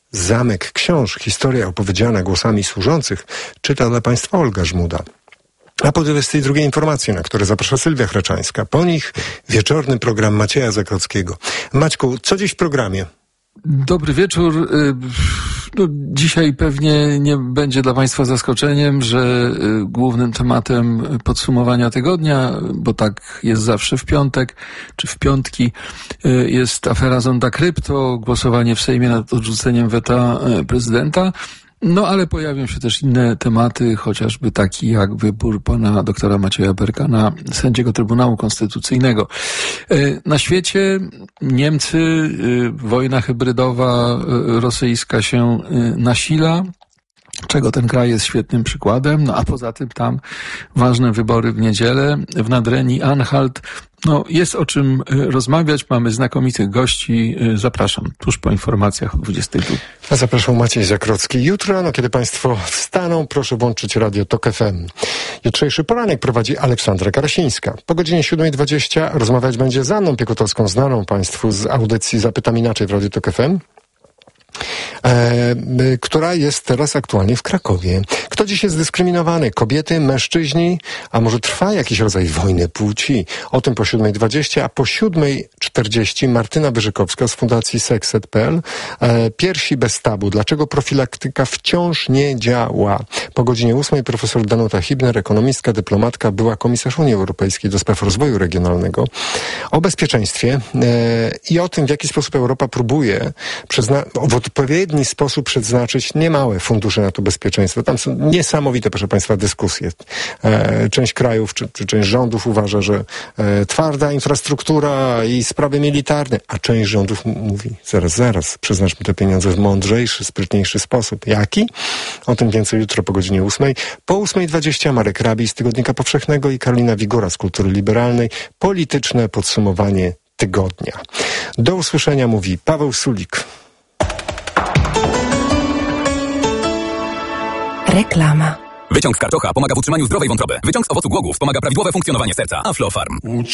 Zamek Książ. Historia opowiedziana głosami służących czyta dla Państwa Olga Żmuda. A po 22 informacje, na które zaprasza Sylwia Hraczańska. Po nich wieczorny program Macieja Zakrockiego. Maćku, co dziś w programie? Dobry wieczór. Dzisiaj pewnie nie będzie dla Państwa zaskoczeniem, że głównym tematem podsumowania tygodnia, bo tak jest zawsze w piątek, czy w piątki, jest afera Zonda Krypto, głosowanie w Sejmie nad odrzuceniem weta prezydenta. No ale pojawią się też inne tematy, chociażby taki jak wybór pana doktora Macieja Berka na sędziego Trybunału Konstytucyjnego. Na świecie Niemcy, wojna hybrydowa rosyjska się nasila, czego ten kraj jest świetnym przykładem. No a poza tym tam ważne wybory w niedzielę w Nadrenii Anhalt. No, jest o czym rozmawiać, mamy znakomitych gości. Zapraszam tuż po informacjach o 22. A zapraszam Maciej Zakrocki. Jutro rano, kiedy Państwo wstaną, proszę włączyć Radio Tok FM. Jutrzejszy poranek prowadzi Aleksandra Karasińska. Po godzinie 7:20 rozmawiać będzie z Anną Piekutowską, znaną Państwu z audycji Zapytam Inaczej w Radio Tok FM. Która jest teraz aktualnie w Krakowie. Kto dziś jest dyskryminowany? Kobiety, mężczyźni? A może trwa jakiś rodzaj wojny płci? O tym po 7:20, a po 7:40 Martyna Wyżykowska z Fundacji Sexed.pl. Piersi bez tabu. Dlaczego profilaktyka wciąż nie działa? Po godzinie 8 profesor Danuta Hibner, ekonomistka, dyplomatka, była komisarz Unii Europejskiej do spraw rozwoju regionalnego. O bezpieczeństwie i o tym, w jaki sposób Europa próbuje w odpowiedni sposób przeznaczyć niemałe fundusze na to bezpieczeństwo. Tam są niesamowite, proszę Państwa, dyskusje. Część krajów czy część rządów uważa, że twarda infrastruktura i sprawy militarne, a część rządów mówi, zaraz, przeznaczmy te pieniądze w mądrzejszy, sprytniejszy sposób. Jaki? O tym więcej jutro po godzinie 8. Po 8:20 Marek Rabij z Tygodnika Powszechnego i Karolina Wigora z Kultury Liberalnej. Polityczne podsumowanie tygodnia. Do usłyszenia mówi Paweł Sulik. Reklama. Wyciąg z karczocha pomaga w utrzymaniu zdrowej wątroby. Wyciąg z owocu głogów pomaga prawidłowe funkcjonowanie serca. Aflofarm.